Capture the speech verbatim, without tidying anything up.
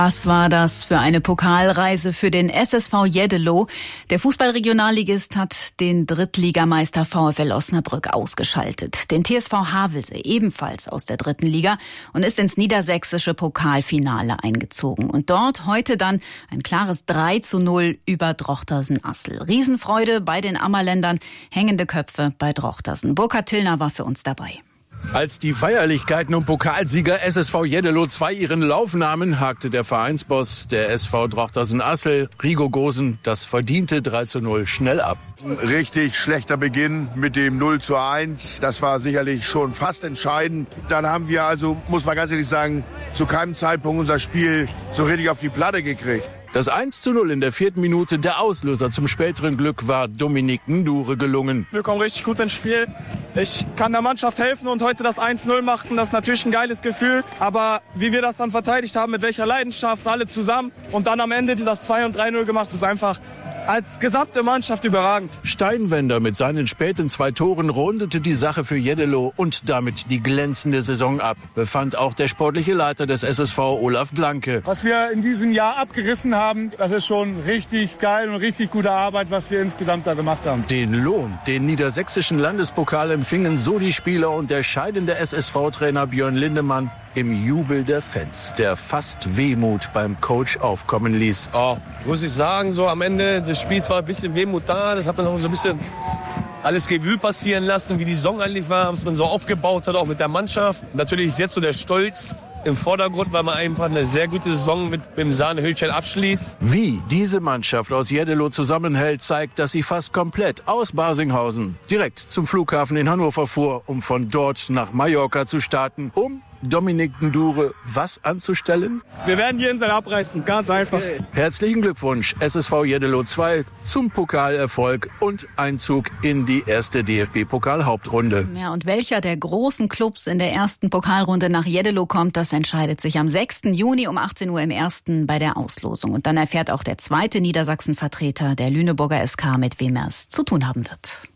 Was war das für eine Pokalreise für den S S V Jeddelo? Der Fußballregionalligist hat den Drittligameister VfL Osnabrück ausgeschaltet. Den T S V Havelse ebenfalls aus der dritten Liga und ist ins niedersächsische Pokalfinale eingezogen. Und dort heute dann ein klares drei zu null über Drochtersen-Assel. Riesenfreude bei den Ammerländern, hängende Köpfe bei Drochtersen. Burkhard Tillner war für uns dabei. Als die Feierlichkeiten um Pokalsieger S S V Jeddelo zwei ihren Lauf nahmen, hakte der Vereinsboss der S V Drochtersen-Assel, Rigo Gosen, das verdiente drei zu null schnell ab. Richtig schlechter Beginn mit dem null zu eins. Das war sicherlich schon fast entscheidend. Dann haben wir also, muss man ganz ehrlich sagen, zu keinem Zeitpunkt unser Spiel so richtig auf die Platte gekriegt. Das eins zu null in der vierten Minute, der Auslöser zum späteren Glück, war Dominik Ndure gelungen. Wir kommen richtig gut ins Spiel. Ich kann der Mannschaft helfen und heute das eins null machen. Das ist natürlich ein geiles Gefühl. Aber wie wir das dann verteidigt haben, mit welcher Leidenschaft, alle zusammen und dann am Ende das zwei und drei null gemacht, ist einfach als gesamte Mannschaft überragend. Steinwender mit seinen späten zwei Toren rundete die Sache für Jeddelo und damit die glänzende Saison ab, befand auch der sportliche Leiter des S S V, Olaf Blanke. Was wir in diesem Jahr abgerissen haben, das ist schon richtig geil und richtig gute Arbeit, was wir insgesamt da gemacht haben. Den Lohn, den niedersächsischen Landespokal empfingen so die Spieler und der scheidende S S V-Trainer Björn Lindemann im Jubel der Fans, der fast Wehmut beim Coach aufkommen ließ. Oh, muss ich sagen, so am Ende des Spiels war ein bisschen Wehmut da. Das hat man auch so ein bisschen alles Revue passieren lassen, wie die Saison eigentlich war, was man so aufgebaut hat, auch mit der Mannschaft. Natürlich ist jetzt so der Stolz im Vordergrund, weil man einfach eine sehr gute Saison mit dem Sahnehütchen abschließt. Wie diese Mannschaft aus Jeddelo zusammenhält, zeigt, dass sie fast komplett aus Barsinghausen direkt zum Flughafen in Hannover fuhr, um von dort nach Mallorca zu starten, um Dominik Ndure was anzustellen? Wir werden die Insel abreißen, ganz einfach. Okay. Herzlichen Glückwunsch, S S V Jeddelo zwei zum Pokalerfolg und Einzug in die erste D F B-Pokal-Hauptrunde. Ja, und welcher der großen Clubs in der ersten Pokalrunde nach Jeddelo kommt, das entscheidet sich am sechsten Juni um achtzehn Uhr im ersten bei der Auslosung. Und dann erfährt auch der zweite Niedersachsen-Vertreter, der Lüneburger S K, mit wem er es zu tun haben wird.